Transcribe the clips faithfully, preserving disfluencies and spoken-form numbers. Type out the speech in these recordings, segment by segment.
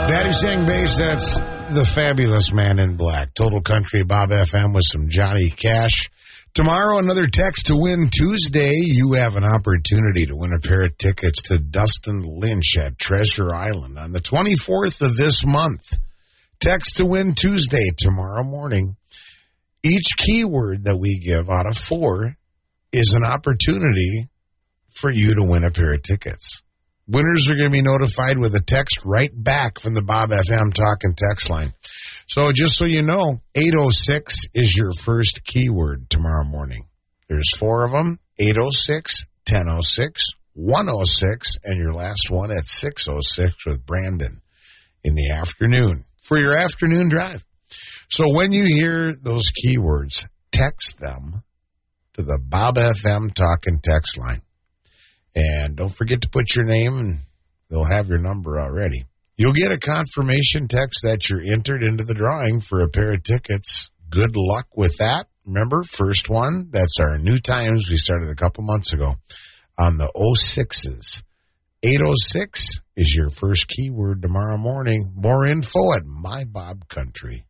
Daddy sang bass, that's the fabulous Man in Black. Total Country Bob F M with some Johnny Cash. Tomorrow, another Text to Win Tuesday. You have an opportunity to win a pair of tickets to Dustin Lynch at Treasure Island on the twenty-fourth of this month. Text to Win Tuesday tomorrow morning. Each keyword that we give out of four is an opportunity for you to win a pair of tickets. Winners are going to be notified with a text right back from the Bob F M Talk and Text line. So just so you know, eight oh six is your first keyword tomorrow morning. There's four of them, eight oh six, ten oh six, one oh six, and your last one at six oh six with Brandon in the afternoon for your afternoon drive. So when you hear those keywords, text them to the Bob F M Talk and Text line. And don't forget to put your name, and they'll have your number already. You'll get a confirmation text that you're entered into the drawing for a pair of tickets. Good luck with that. Remember, first one, that's our new times we started a couple months ago on the oh sixes. eight oh six is your first keyword tomorrow morning. More info at my bob country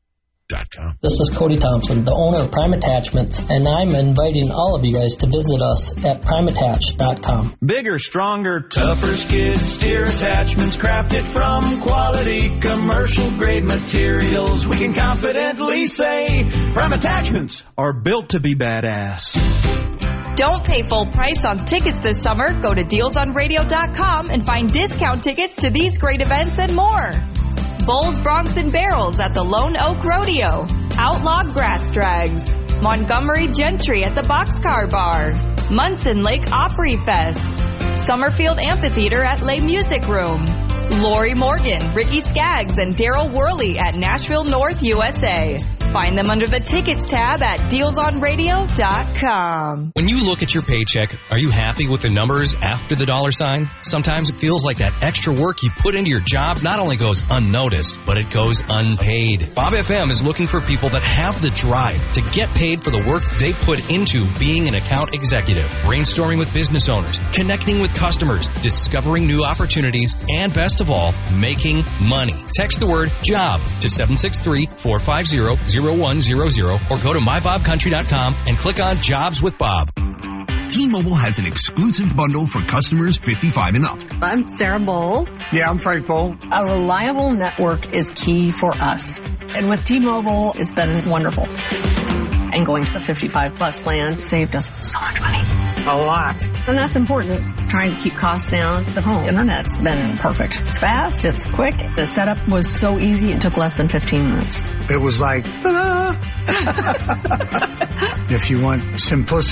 dot com. This is Cody Thompson, the owner of Prime Attachments, and I'm inviting all of you guys to visit us at prime attach dot com. Bigger, stronger, tougher skid steer attachments crafted from quality commercial-grade materials. We can confidently say Prime Attachments are built to be badass. Don't pay full price on tickets this summer. Go to deals on radio dot com and find discount tickets to these great events and more. Bulls, Broncs, and Barrels at the Lone Oak Rodeo. Outlaw Grass Drags. Montgomery Gentry at the Boxcar Bar. Munson Lake Opry Fest. Summerfield Amphitheater at Les Music Room. Lori Morgan, Ricky Skaggs, and Daryl Worley at Nashville North, U S A. Find them under the Tickets tab at deals on radio dot com. When you look at your paycheck, are you happy with the numbers after the dollar sign? Sometimes it feels like that extra work you put into your job not only goes unnoticed, but it goes unpaid. Bob F M is looking for people that have the drive to get paid for the work they put into being an account executive, brainstorming with business owners, connecting with customers, discovering new opportunities, and best of all, making money. Text the word JOB to seven six three, four five zero, zero one zero zero or go to my bob country dot com and click on Jobs with Bob. T-Mobile has an exclusive bundle for customers fifty-five and up. I'm Sarah Bowl. Yeah, I'm Frank Bowl. A reliable network is key for us. And with T-Mobile, it's been wonderful. And going to the fifty-five plus plan saved us so much money. A lot. And that's important. Trying to keep costs down. The home internet's been perfect. It's fast. It's quick. The setup was so easy. It took less than fifteen minutes. It was like, ta-da! If you want simplicity,